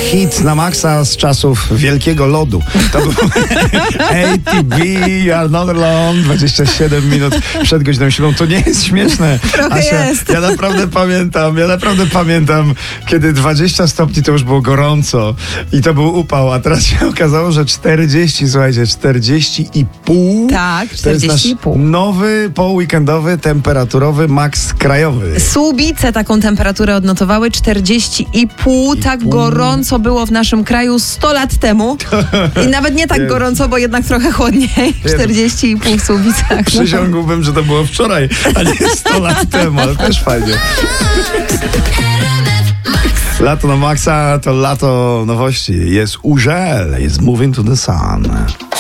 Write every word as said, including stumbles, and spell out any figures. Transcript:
hit na maksa z czasów Wielkiego Lodu. To był A T B, You Are Not Alone, dwadzieścia siedem minut przed godziną siódmą. To nie jest śmieszne. Trochę Asia, jest. ja naprawdę pamiętam, ja naprawdę pamiętam, kiedy dwadzieścia stopni to już było gorąco i to był upał, a teraz się okazało, że czterdzieści, słuchajcie, czterdzieści i pół. Tak, To jest czterdzieści i nasz pół. nowy, poweekendowy, temperaturowy maks krajowy. Słubice taką temperaturę odnotowały, czterdzieści i pół. Tak pół. gorąco było w naszym kraju sto lat temu. I nawet nie tak Jest. gorąco, bo jednak trochę chłodniej. czterdzieści i pół w Słubicach. Przysiągłbym, że to było wczoraj, a nie sto lat temu, ale też fajnie. Lato na maksa to lato nowości. Jest Urzel, jest Moving to the Sun.